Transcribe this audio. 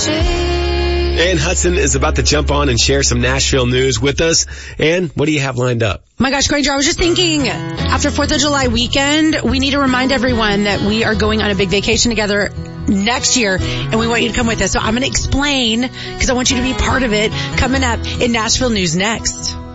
Ann Hudson is about to jump on and share some Nashville news with us. Ann, what do you have lined up? My gosh, Granger, I was just thinking, after 4th of July weekend, we need to remind everyone that we are going on a big vacation together next year, and we want you to come with us. So I'm going to explain, because I want you to be part of it, coming up in Nashville News next.